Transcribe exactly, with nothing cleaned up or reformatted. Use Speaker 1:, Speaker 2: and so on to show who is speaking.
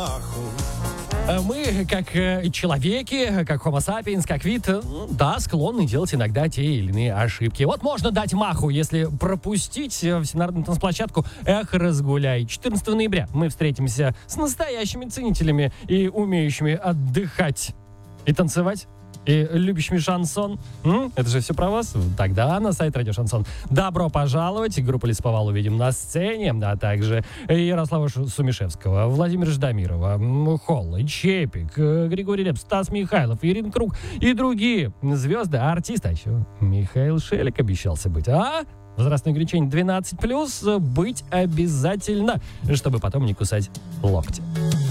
Speaker 1: Мы, как э, человеки, как Homo sapiens, как вид, э, да, склонны делать иногда те или иные ошибки. Вот можно дать маху, если пропустить э, всенародную танцплощадку «Эх, разгуляй». четырнадцатого ноября мы встретимся с настоящими ценителями и умеющими отдыхать и танцевать. И любящими шансон. М? Это же все про вас? Тогда на сайт Радио Шансон. Добро пожаловать. Группу Лесповал увидим на сцене, а также Ярослава Сумишевского, Владимира Ждамирова, Холла, Чепик, Григорий Лепс, Стас Михайлов, Ирина Круг и другие звезды, артисты. А еще Михаил Шелик обещался быть. А? Возрастное ограничение двенадцать плюс быть обязательно, чтобы потом не кусать локти.